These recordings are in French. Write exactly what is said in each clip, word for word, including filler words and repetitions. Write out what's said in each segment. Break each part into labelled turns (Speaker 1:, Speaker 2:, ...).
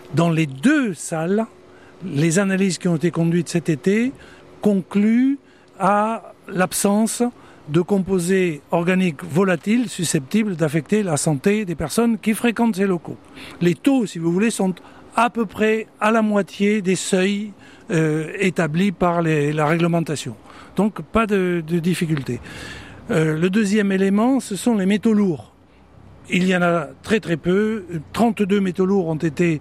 Speaker 1: Dans les deux salles, les analyses qui ont été conduites cet été concluent à l'absence de composés organiques volatiles susceptibles d'affecter la santé des personnes qui fréquentent ces locaux. Les taux, si vous voulez, sont à peu près à la moitié des seuils euh, établis par les, la réglementation. Donc pas de, de difficulté. Euh, le deuxième élément, ce sont les métaux lourds. Il y en a très très peu. trente-deux métaux lourds ont été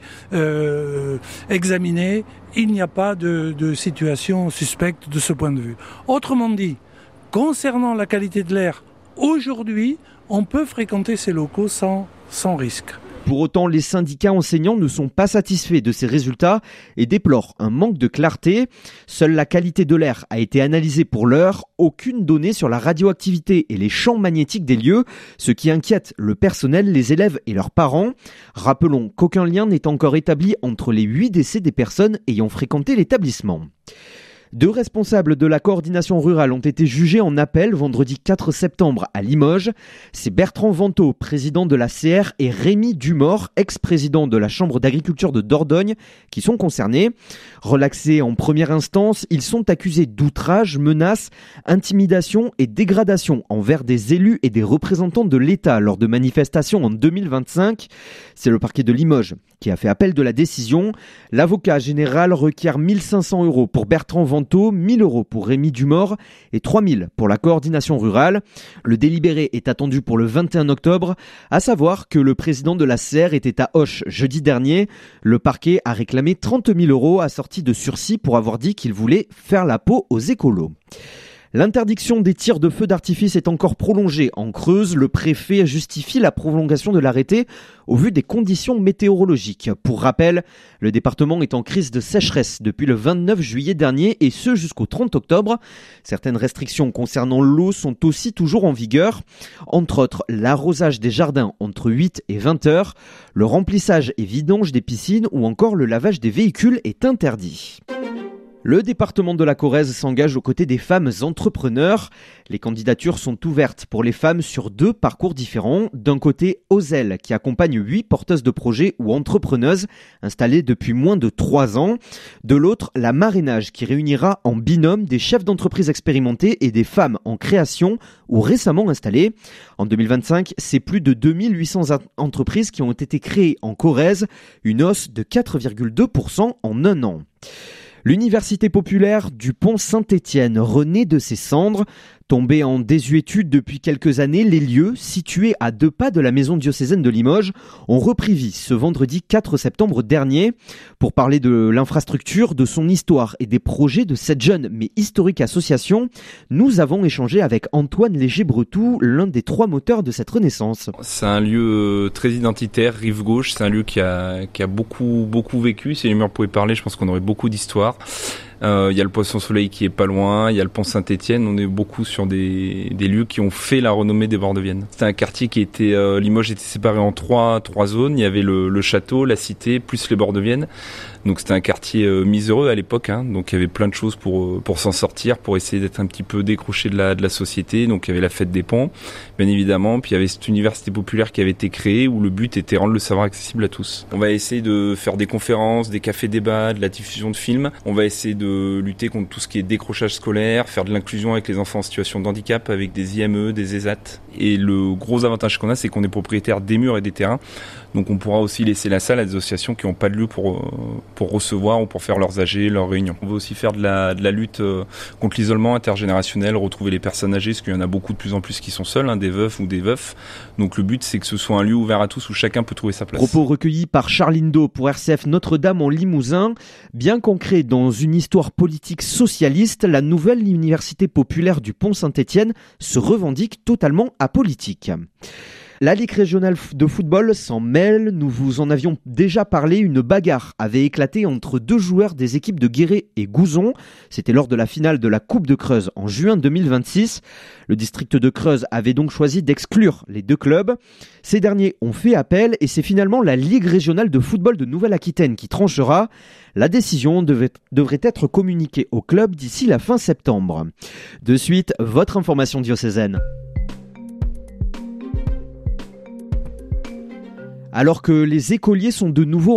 Speaker 1: euh, examinés. Il n'y a pas de, de situation suspecte de ce point de vue. Autrement dit, concernant la qualité de l'air, aujourd'hui, on peut fréquenter ces locaux sans, sans risque.
Speaker 2: Pour autant, les syndicats enseignants ne sont pas satisfaits de ces résultats et déplorent un manque de clarté. Seule la qualité de l'air a été analysée pour l'heure, aucune donnée sur la radioactivité et les champs magnétiques des lieux, ce qui inquiète le personnel, les élèves et leurs parents. Rappelons qu'aucun lien n'est encore établi entre les huit décès des personnes ayant fréquenté l'établissement. Deux responsables de la coordination rurale ont été jugés en appel vendredi quatre septembre à Limoges. C'est Bertrand Vantaux, président de la C R, et Rémi Dumort, ex-président de la Chambre d'agriculture de Dordogne, qui sont concernés. Relaxés en première instance, ils sont accusés d'outrage, menaces, intimidation et dégradation envers des élus et des représentants de l'État lors de manifestations en deux mille vingt-cinq. C'est le parquet de Limoges qui a fait appel de la décision. L'avocat général requiert mille cinq cents euros pour Bertrand Vantaux, mille euros pour Rémi Dumort et trois mille pour la coordination rurale. Le délibéré est attendu pour le vingt et un octobre, à savoir que le président de la C R était à Auch jeudi dernier. Le parquet a réclamé trente mille euros assortis de sursis pour avoir dit qu'il voulait faire la peau aux écolos. L'interdiction des tirs de feux d'artifice est encore prolongée. En Creuse, le préfet justifie la prolongation de l'arrêté au vu des conditions météorologiques. Pour rappel, le département est en crise de sécheresse depuis le vingt-neuf juillet dernier et ce jusqu'au trente octobre. Certaines restrictions concernant l'eau sont aussi toujours en vigueur. Entre autres, l'arrosage des jardins entre huit et vingt heures, le remplissage et vidange des piscines ou encore le lavage des véhicules est interdit. Le département de la Corrèze s'engage aux côtés des femmes entrepreneurs. Les candidatures sont ouvertes pour les femmes sur deux parcours différents. D'un côté, Ozel, qui accompagne huit porteuses de projets ou entrepreneuses installées depuis moins de trois ans. De l'autre, la Marrainage, qui réunira en binôme des chefs d'entreprise expérimentés et des femmes en création ou récemment installées. En deux mille vingt-cinq, c'est plus de deux mille huit cents entreprises qui ont été créées en Corrèze, une hausse de quatre virgule deux pour cent en un an. L'université populaire du Pont-Saint-Étienne renaît de ses cendres. Tombés en désuétude depuis quelques années, les lieux, situés à deux pas de la maison diocésaine de Limoges, ont repris vie ce vendredi quatre septembre dernier. Pour parler de l'infrastructure, de son histoire et des projets de cette jeune mais historique association, nous avons échangé avec Antoine Léger-Bretou, l'un des trois moteurs de cette renaissance.
Speaker 3: C'est un lieu très identitaire, rive gauche, c'est un lieu qui a, qui a beaucoup, beaucoup vécu. Si les murs pouvaient parler, je pense qu'on aurait beaucoup d'histoires. Il euh, y a le Poisson Soleil qui est pas loin, il y a le Pont Saint-Étienne, on est beaucoup sur des, des lieux qui ont fait la renommée des bords de Vienne. C'était un quartier qui était, euh, Limoges était séparé en trois, trois zones, il y avait le, le château, la cité, plus les bords de Vienne. Donc c'était un quartier euh, miséreux à l'époque, hein, donc il y avait plein de choses pour, pour s'en sortir, pour essayer d'être un petit peu décroché de la, de la société. Donc il y avait la fête des ponts, bien évidemment, puis il y avait cette université populaire qui avait été créée où le but était de rendre le savoir accessible à tous. On va essayer de faire des conférences, des cafés-débats, de la diffusion de films, on va essayer de de lutter contre tout ce qui est décrochage scolaire, faire de l'inclusion avec les enfants en situation de handicap, avec des I M E, des E S A T. Et le gros avantage qu'on a, c'est qu'on est propriétaire des murs et des terrains. Donc on pourra aussi laisser la salle à des associations qui n'ont pas de lieu pour, pour recevoir ou pour faire leurs A G, leurs réunions. On veut aussi faire de la, de la lutte contre l'isolement intergénérationnel, retrouver les personnes âgées, parce qu'il y en a beaucoup de plus en plus qui sont seules, hein, des veufs ou des veufs. Donc le but, c'est que ce soit un lieu ouvert à tous où chacun peut trouver sa place.
Speaker 2: Propos recueillis par Charline Do pour R C F Notre-Dame en Limousin. Bien qu'ancrée dans une histoire politique socialiste, la nouvelle université populaire du Pont-Saint-Étienne se revendique totalement apolitique. La Ligue régionale de football s'en mêle, nous vous en avions déjà parlé, une bagarre avait éclaté entre deux joueurs des équipes de Guéret et Gouzon. C'était lors de la finale de la Coupe de Creuse en juin deux mille vingt-six. Le district de Creuse avait donc choisi d'exclure les deux clubs. Ces derniers ont fait appel et c'est finalement la Ligue régionale de football de Nouvelle-Aquitaine qui tranchera. La décision devait, devrait être communiquée au club d'ici la fin septembre. De suite, votre information diocésaine. Alors que les écoliers sont de nouveau